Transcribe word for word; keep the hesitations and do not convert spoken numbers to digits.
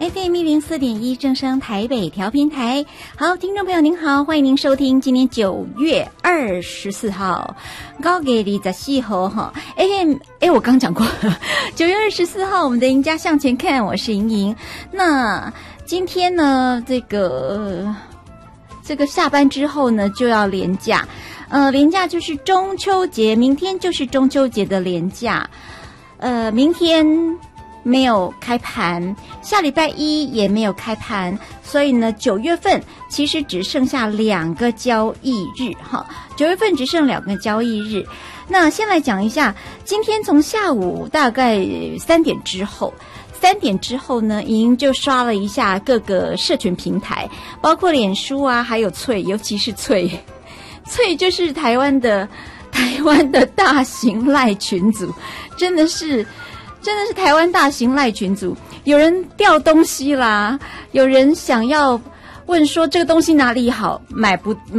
F M 一零四点一正声台北调频台。好，听众朋友您好，欢迎您收听今年九月二十四号高给你在西河哈 F M 哎，我刚讲过九月二十四号我们的赢家向前看，我是莹莹。那今天呢，这个这个下班之后呢，就要连假，呃，连假就是中秋节，明天就是中秋节的连假，呃，明天没有开盘，下礼拜一也没有开盘，所以呢，九月份其实只剩下两个交易日哈，九月份只剩两个交易日。那先来讲一下，今天从下午大概三点之后。三点之后呢，莹莹就刷了一下各个社群平台，包括脸书啊，还有脆，尤其是脆，脆就是台湾的台湾的大型赖群组，真的是真的是台湾大型赖群组，有人掉东西啦，有人想要问说这个东西哪里好，买不